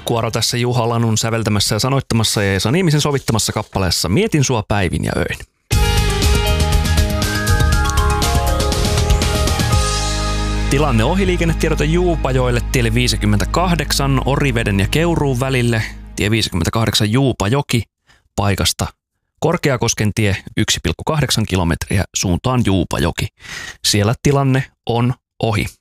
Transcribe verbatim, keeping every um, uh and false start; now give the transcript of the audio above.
Markku Aro tässä Juha Lanun säveltämässä ja sanoittamassa ja Esa Niemisen sovittamassa kappaleessa Mietin sua päivin ja öin. Tilanne ohi liikennetiedote Juupajoille tielle viisikymmentäkahdeksan Oriveden ja Keuruun välille. Tie viisikymmentäkahdeksan Juupajoki paikasta Korkeakosken tie yksi pilkku kahdeksan kilometriä suuntaan Juupajoki. Siellä tilanne on ohi.